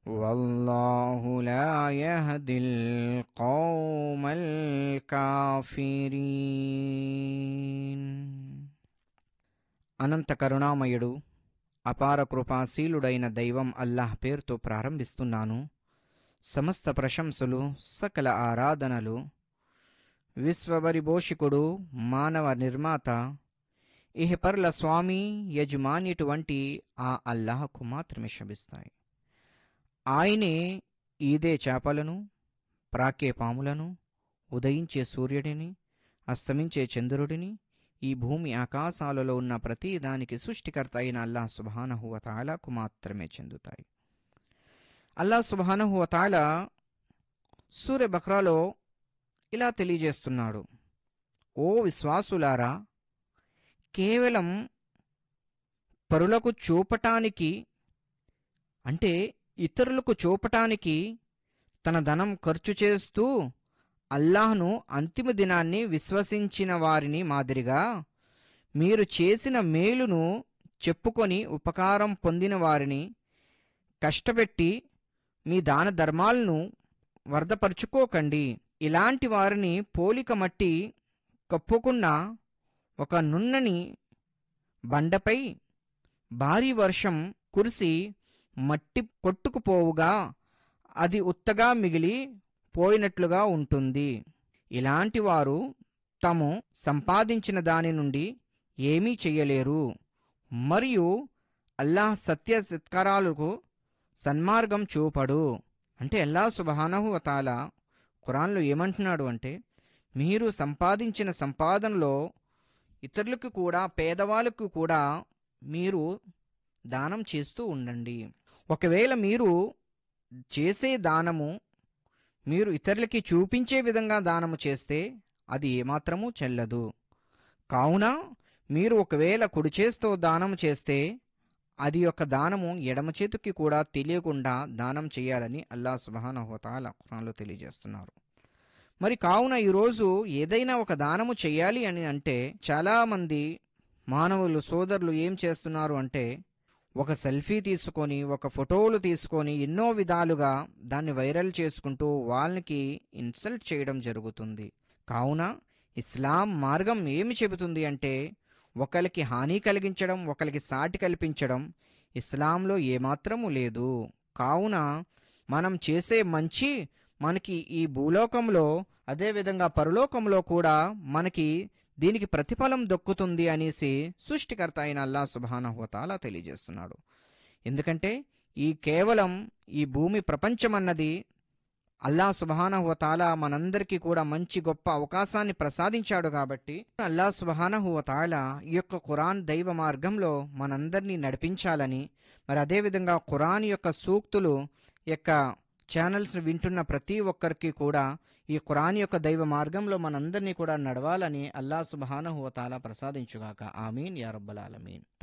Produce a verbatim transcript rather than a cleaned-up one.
వల్లాహు లా యహ్దిల్ కౌమల్ కాఫిరీన్. అనంత కరుణామయుడు అపార కృపాశీలుడైన దైవం అల్లాహ్ పేరుతో ప్రారంభిస్తున్నాను. సమస్త ప్రశంసలు, సకల ఆరాధనలు విశ్వపరిపోషకుడు, మానవ నిర్మాత, ఇహపర్ల స్వామి, యజమానిటువంటి ఆ అల్లాహకు మాత్రమే శమిస్తాయి. ఆయనే ఈదే చేపలను, ప్రాకే పాములను, ఉదయించే సూర్యుడిని, అస్తమించే చంద్రుడిని, ఈ భూమి ఆకాశాలలో ఉన్న ప్రతి దానికి సృష్టికర్త అయిన అల్లాహ్ సుబ్హానహు వ తఆలాకు మాత్రమే చెందుతాయి. అల్లాహ్ సుబ్హానహు వ తఆలా సూరె బక్రాలో ఇలా తెలియజేస్తున్నాడు: ఓ విశ్వాసులారా, కేవలం పరులకు చూపటానికి, అంటే ఇతరులకు చూపటానికి తన ధనం ఖర్చు చేస్తూ అల్లాహ్ను అంతిమ దినాన్ని విశ్వసించిన వారిని మాదిరిగా మీరు చేసిన మేలును చెప్పుకొని ఉపకారం పొందిన వారిని కష్టపెట్టి మీ దాన ధర్మాలను వర్ధపరుచుకోకండి. ఇలాంటి వారిని పోలిక మట్టి కప్పుకున్న ఒక నున్నని బండపై భారీ వర్షం కురిసి మట్టి కొట్టుకుపోవుగా అది ఉత్తగా మిగిలి పోయినట్లుగా ఉంటుంది. ఇలాంటి వారు తాము సంపాదించిన దాని నుండి ఏమీ చెయ్యలేరు. మరియు అల్లాహ్ సత్య సత్కారాలకు సన్మార్గం చూపడు. అంటే అల్లాహ్ సుబ్హానహు వ తఆలా ఖురాన్లో ఏమంటున్నాడు అంటే, మీరు సంపాదించిన సంపాదనలో ఇతరులకు కూడా, పేదవాళ్ళకు కూడా మీరు దానం చేస్తూ ఉండండి. ఒకవేళ మీరు చేసే దానము మీరు ఇతరులకి చూపించే విధంగా దానము చేస్తే అది ఏమాత్రమూ చెల్లదు. కావున మీరు ఒకవేళ కుడి చేత్తో దానము చేస్తే అది యొక్క దానము ఎడమ చేతికి కూడా తెలియకుండా దానం చేయాలని అల్లాహ్ సుబ్హానహు వ తఆలా ఖురాన్లో తెలియజేస్తున్నారు. మరి కావున ఈరోజు ఏదైనా ఒక దానము చేయాలి అని అంటే చాలామంది మానవులు సోదరులు ఏం చేస్తున్నారు అంటే, ఒక సెల్ఫీ తీసుకొని, ఒక ఫోటోలు తీసుకొని ఎన్నో విధాలుగా దాన్ని వైరల్ చేసుకుంటూ వాళ్ళకి ఇన్సల్ట్ చేయడం జరుగుతుంది. కావున ఇస్లాం మార్గం ఏమి చెబుతుంది అంటే, ఒకరికి హాని కలిగించడం, ఒకరికి సాటి కల్పించడం ఇస్లాంలో ఏమాత్రము లేదు. కావున మనం చేసే మంచి మనకి ఈ భూలోకంలో, అదేవిధంగా పరలోకంలో కూడా మనకి దీనికి ప్రతిఫలం దొక్కుతుంది అనేసి సృష్టికర్త అయిన అల్లాహ్ సుబ్హానహు వ తఆలా తెలియజేస్తున్నాడు. ఎందుకంటే ఈ కేవలం ఈ భూమి ప్రపంచమన్నది అల్లాహ్ సుబ్హానహు వ తఆలా మనందరికీ కూడా మంచి గొప్ప అవకాశాన్ని ప్రసాదించాడు. కాబట్టి అల్లాహ్ సుబ్హానహు వ తఆలా ఈ యొక్క ఖురాన్ దైవ మార్గంలో మనందరినీ నడిపించాలని, మరి అదేవిధంగా ఖురాన్ యొక్క సూక్తులు యొక్క ఛానల్స్ వింటున్న ప్రతి ఒక్కరికి కూడా ఈ ఖురాన్ యొక్క దైవ మార్గంలో మనందరినీ కూడా నడవాలని అల్లాహ్ సుబ్హానహు వ తఆలా ప్రసాదించుగాక. ఆమీన్ యా రబ్బల్ ఆలమీన్.